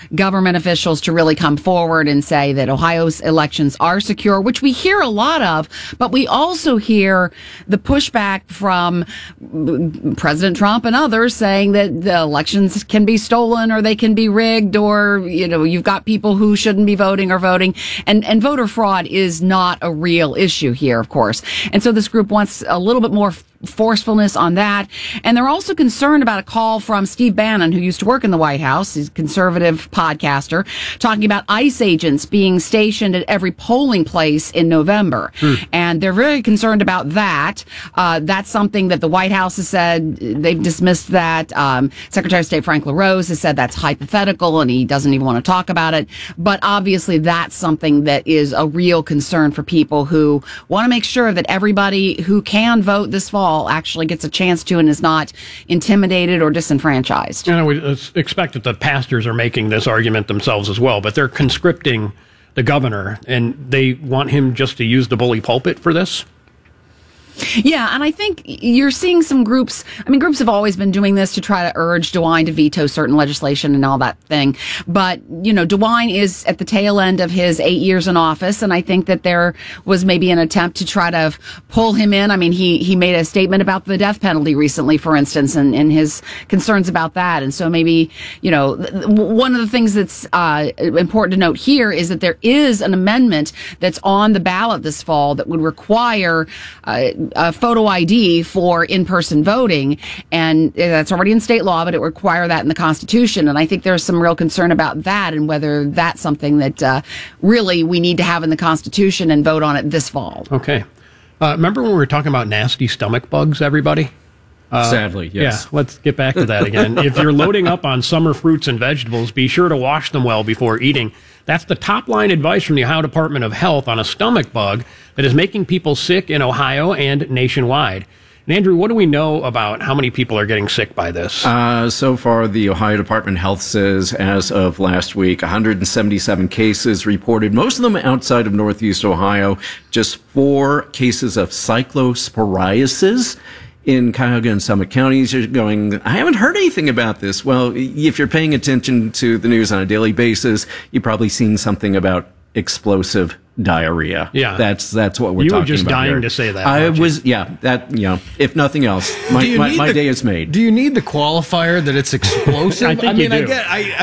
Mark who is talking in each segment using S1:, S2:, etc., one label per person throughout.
S1: government officials to really come forward and say that Ohio's elections are secure, which we hear a lot of, but we also hear the pushback from President Trump and others saying that the elections can be stolen or they can be rigged, or, you've got people who shouldn't be voting or voting. And voter fraud is not a real issue here, of course. And so this group wants a little bit more forcefulness on that. And they're also concerned about a call from Steve Bannon, who used to work in the White House. He's a conservative podcaster, talking about ICE agents being stationed at every polling place in November. And they're very concerned about that. That's something that the White House has said. They've dismissed that. Secretary of State Frank LaRose has said that's hypothetical and he doesn't even want to talk about it. But obviously that's something that is a real concern for people who want to make sure that everybody who can vote this fall actually gets a chance to and is not intimidated or disenfranchised.
S2: We expect that the pastors are making this argument themselves as well, but they're conscripting the governor, and they want him just to use the bully pulpit for this.
S1: Yeah, and I think you're seeing some groups. Groups have always been doing this to try to urge DeWine to veto certain legislation and all that thing. But, DeWine is at the tail end of his 8 years in office, and I think that there was maybe an attempt to try to pull him in. He made a statement about the death penalty recently, for instance, and his concerns about that. And so maybe, one of the things that's important to note here is that there is an amendment that's on the ballot this fall that would require a photo ID for in-person voting, and that's already in state law, but it would require that in the Constitution. And I think there's some real concern about that and whether that's something that really we need to have in the Constitution and vote on it this fall.
S2: Okay. Remember when we were talking about nasty stomach bugs, everybody?
S3: Sadly, yes.
S2: Yeah, let's get back to that again. If you're loading up on summer fruits and vegetables, be sure to wash them well before eating. That's the top line advice from the Ohio Department of Health on a stomach bug that is making people sick in Ohio and nationwide. And Andrew, what do we know about how many people are getting sick by this?
S3: So far, the Ohio Department of Health says, as of last week, 177 cases reported, most of them outside of Northeast Ohio, just 4 cases of cyclosporiasis in Cuyahoga and Summit counties. You're going, I haven't heard anything about this. Well, if you're paying attention to the news on a daily basis, you've probably seen something about explosive diarrhea.
S2: Yeah.
S3: That's what we're talking about.
S2: You were just dying
S3: here
S2: to say that.
S3: I was, if nothing else, my day is made.
S4: Do you need the qualifier that it's explosive?
S2: I think you do.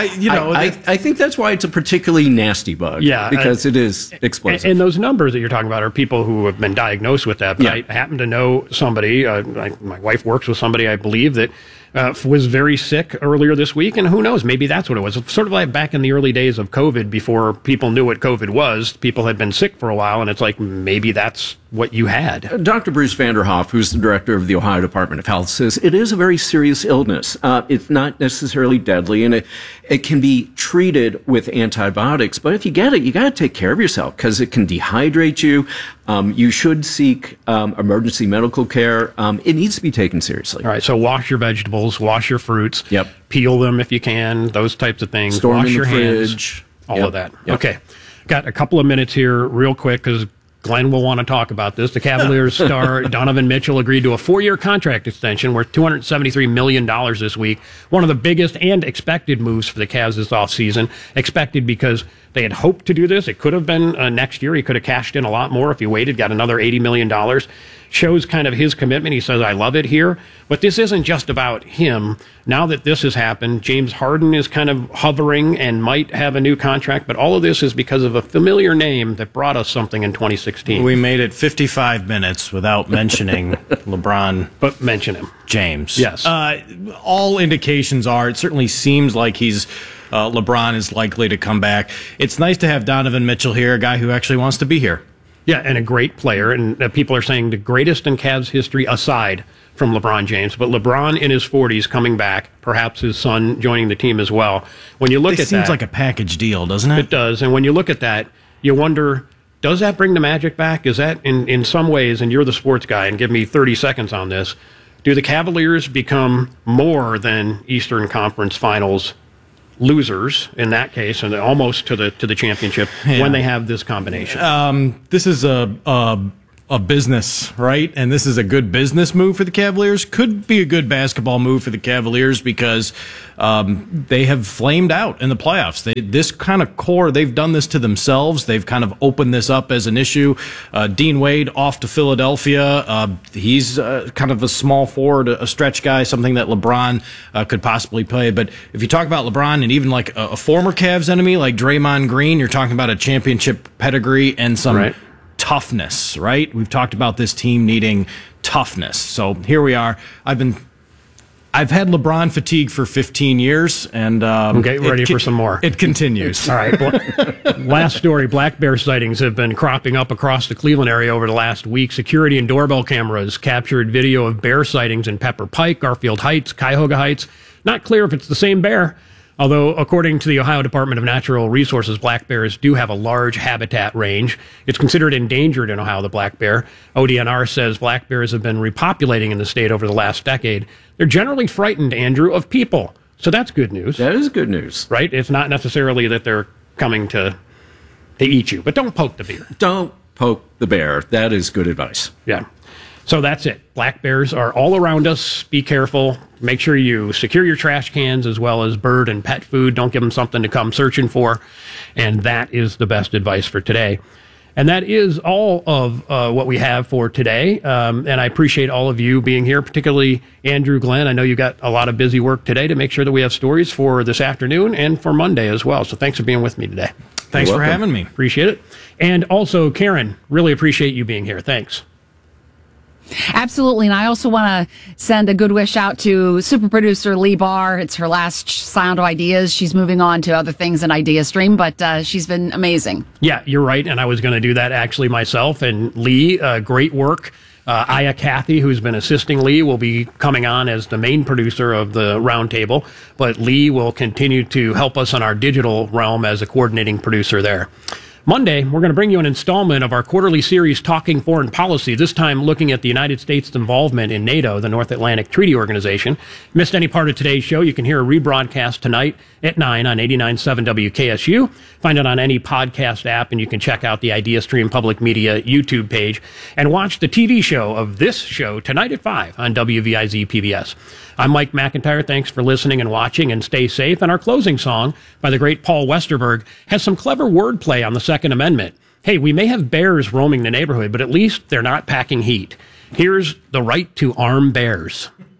S3: I think that's why it's a particularly nasty bug.
S2: Yeah.
S3: Because it is explosive.
S2: And those numbers that you're talking about are people who have been diagnosed with that. But I happen to know somebody, my wife works with somebody, I believe, that was very sick earlier this week, and who knows, maybe that's what it was. Sort of like back in the early days of COVID, before people knew what COVID was, people had been sick for a while, and it's like, maybe that's what you had.
S3: Dr. Bruce Vanderhoff, who's the director of the Ohio Department of Health, says it is a very serious illness. It's not necessarily deadly, and it can be treated with antibiotics, but if you get it, you got to take care of yourself, because it can dehydrate you. You should seek emergency medical care. It needs to be taken seriously.
S2: All right, so wash your vegetables, wash your fruits, peel them if you can, those types of things.
S3: Store
S2: wash
S3: them in
S2: your
S3: the
S2: hands,
S3: fridge.
S2: all of that. Okay, got a couple of minutes here real quick because Glenn will want to talk about this. The Cavaliers star Donovan Mitchell agreed to a 4-year contract extension worth $273 million this week. One of the biggest and expected moves for the Cavs this offseason. Expected because they had hoped to do this. It could have been next year. He could have cashed in a lot more if he waited, got another $80 million. Shows kind of his commitment. He says, I love it here. But this isn't just about him. Now that this has happened, James Harden is kind of hovering and might have a new contract. But all of this is because of a familiar name that brought us something in 2016.
S4: We made it 55 minutes without mentioning LeBron.
S2: But mention him.
S4: James.
S2: Yes.
S4: All indications are, it certainly seems like LeBron is likely to come back. It's nice to have Donovan Mitchell here, a guy who actually wants to be here.
S2: Yeah, and a great player. And people are saying the greatest in Cavs history aside from LeBron James. But LeBron in his 40s coming back, perhaps his son joining the team as well. When you look at that... It
S4: seems like a package deal, doesn't it?
S2: It does. And when you look at that, you wonder, does that bring the magic back? Is that, in some ways, and you're the sports guy, and give me 30 seconds on this, do the Cavaliers become more than Eastern Conference Finals losers in that case, and almost to the championship when they have this combination?
S4: This is a a business, right? And this is a good business move for the Cavaliers. Could be a good basketball move for the Cavaliers because they have flamed out in the playoffs. This kind of core, they've done this to themselves. They've kind of opened this up as an issue. Dean Wade off to Philadelphia. He's kind of a small forward, a stretch guy, something that LeBron could possibly play. But if you talk about LeBron and even like a former Cavs enemy like Draymond Green, you're talking about a championship pedigree and some toughness, right? We've talked about this team needing toughness. So here we are. I've had LeBron fatigue for 15 years, and
S2: I'm getting ready for some more.
S4: It continues.
S2: All right. Last story, black bear sightings have been cropping up across the Cleveland area over the last week. Security and doorbell cameras captured video of bear sightings in Pepper Pike, Garfield Heights, Cuyahoga Heights. Not clear if it's the same bear, although according to the Ohio Department of Natural Resources, black bears do have a large habitat range. It's considered endangered in Ohio, the black bear. ODNR says black bears have been repopulating in the state over the last decade. They're generally frightened, Andrew, of people. So that's good news.
S3: That is good news.
S2: Right? It's not necessarily that they're coming to eat you, but don't poke the bear.
S3: Don't poke the bear. That is good advice.
S2: Yeah. So that's it. Black bears are all around us. Be careful. Make sure you secure your trash cans as well as bird and pet food. Don't give them something to come searching for. And that is the best advice for today. And that is all of what we have for today. And I appreciate all of you being here, particularly Andrew, Glenn. I know you got a lot of busy work today to make sure that we have stories for this afternoon and for Monday as well. So thanks for being with me today.
S4: Thanks for having me.
S2: Appreciate it. And also, Karen, really appreciate you being here. Thanks.
S1: Absolutely. And I also want to send a good wish out to super producer Lee Barr. It's her last Sound Ideas. She's moving on to other things in Idea Stream, but she's been amazing.
S2: Yeah, you're right. And I was going to do that actually myself. And Lee, great work. Aya Cathy, who's been assisting Lee, will be coming on as the main producer of the roundtable. But Lee will continue to help us in our digital realm as a coordinating producer there. Monday, we're going to bring you an installment of our quarterly series, Talking Foreign Policy, this time looking at the United States' involvement in NATO, the North Atlantic Treaty Organization. Missed any part of today's show, you can hear a rebroadcast tonight at 9 on 89.7 WKSU. Find it on any podcast app, and you can check out the IdeaStream Public Media YouTube page and watch the TV show of this show tonight at 5 on WVIZ PBS. I'm Mike McIntyre. Thanks for listening and watching, and stay safe. And our closing song by the great Paul Westerberg has some clever wordplay on the Second Amendment. Hey, we may have bears roaming the neighborhood, but at least they're not packing heat. Here's the right to arm bears.